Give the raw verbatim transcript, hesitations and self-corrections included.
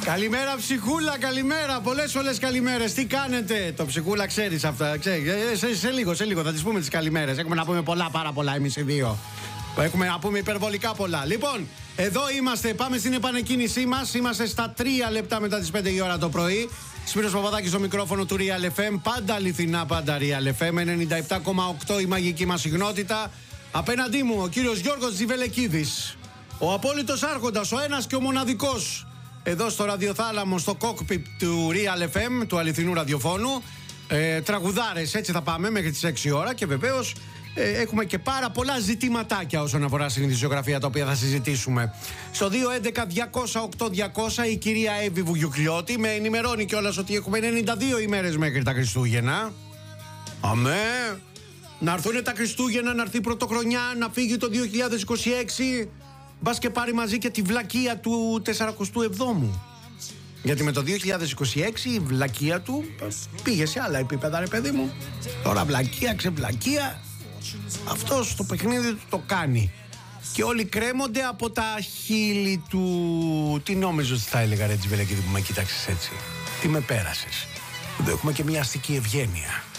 Καλημέρα ψυχούλα, καλημέρα. Πολλές πολλές καλημέρες. Τι κάνετε? Το ψυχούλα ξέρεις αυτά. Ξέρεις. Ε, σε, σε λίγο, σε λίγο θα τις πούμε τις καλημέρες. Έχουμε να πούμε πολλά, πάρα πολλά εμείς οι δύο. Έχουμε να πούμε υπερβολικά πολλά. Λοιπόν, εδώ είμαστε. Πάμε στην επανεκκίνησή μας. Είμαστε στα τρία λεπτά μετά τις πέντε η ώρα το πρωί. Σπύρος Παπαδάκης στο μικρόφωνο του Real εφ εμ. Πάντα αληθινά, πάντα Real εφ εμ. ενενήντα επτά κόμμα οκτώ η μαγική μας συχνότητα. Απέναντί μου ο κύριος Γιώργος Τζιβελεκίδης. Ο απόλυτος άρχοντας, ο ένας και ο μοναδικός. Εδώ στο ραδιοθάλαμο, στο κόκπιτ του Real εφ εμ, του αληθινού ραδιοφώνου. Ε, τραγουδάρες, έτσι θα πάμε μέχρι τις έξι ώρα. Και βεβαίως ε, έχουμε και πάρα πολλά ζητηματάκια όσον αφορά συνηθισιογραφία, τα οποία θα συζητήσουμε. Στο δύο έντεκα διακόσια οκτώ διακόσια η κυρία Εύη Βουγιουκλιώτη με ενημερώνει κιόλας ότι έχουμε ενενήντα δύο ημέρες μέχρι τα Χριστούγεννα. Αμέ! Να έρθουν τα Χριστούγεννα, να έρθει η πρωτοχρονιά, να φύγει το δύο χιλιάδες είκοσι έξι. Μπας και πάρει μαζί και τη βλακεία του σαρανταεπτού εβδόμου. Γιατί με το δύο χιλιάδες είκοσι έξι η βλακεία του πήγε σε άλλα επίπεδα, ρε παιδί μου. Τώρα βλακεία, ξεβλακεία. Αυτός το παιχνίδι του το κάνει. Και όλοι κρέμονται από τα χείλη του. Τι νόμιζες ότι θα έλεγα, ρε Τζιβελεκίδη, που με κοίταξες έτσι? Τι με πέρασες? Εδώ έχουμε και μια αστική ευγένεια.